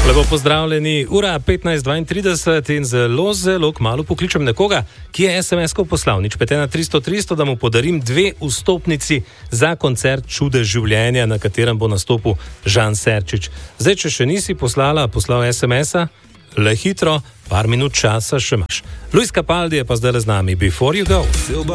Lepo pozdravljeni, ura 15:32 in zelo kmalu pokličem nekoga, ki je SMS-ko poslal. Nič 51300, da mu podarim 2 vstopnici za koncert Čudež življenja, na katerem bo nastopil Žan Serčič. Zdaj, če še nisi poslal SMS-a, le hitro, par minut časa še imaš. Luis Capaldi je pa zdaj z nami. Before you go.